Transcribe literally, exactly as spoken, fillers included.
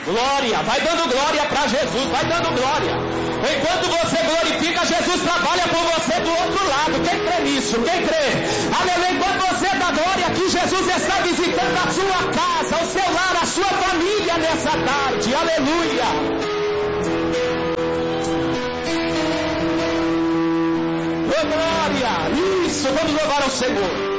Glória, vai dando glória para Jesus, vai dando glória. Enquanto você glorifica, Jesus trabalha por você do outro lado. Quem crê nisso? Quem crê? Aleluia. Enquanto você dá glória aqui, Jesus está visitando a sua casa, o seu lar, a sua família nessa tarde. Aleluia. Oh, glória. Isso, vamos louvar ao Senhor.